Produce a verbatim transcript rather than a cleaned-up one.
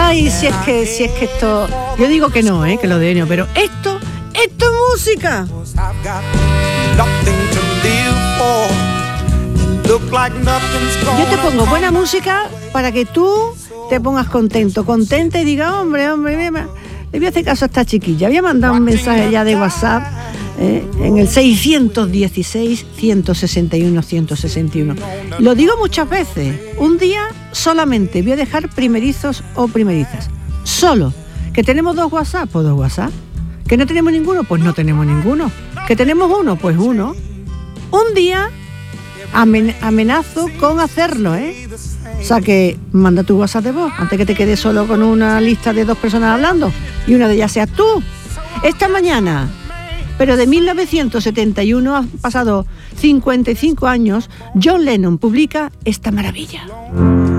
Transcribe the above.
Ay, si es que, si es que esto... Yo digo que no, ¿eh? Que lo de Ennio, pero esto, esto es música. Yo te pongo buena música para que tú te pongas contento, contenta y digas, hombre, hombre, mira, le voy a hacer caso a esta chiquilla. Voy a mandar un mensaje ya de WhatsApp eh, en el seiscientos dieciséis, ciento sesenta y uno, ciento sesenta y uno. Lo digo muchas veces, un día solamente voy a dejar primerizos o primerizas. Solo. ¿Que tenemos dos WhatsApp? Pues dos WhatsApp. ¿Que no tenemos ninguno? Pues no tenemos ninguno. ¿Que tenemos uno? Pues uno. Un día amen- amenazo con hacerlo, ¿eh? O sea que manda tu WhatsApp de voz antes que te quedes solo con una lista de dos personas hablando y una de ellas seas tú. Esta mañana, pero de mil novecientos setenta y uno, han pasado cincuenta y cinco años, John Lennon publica esta maravilla.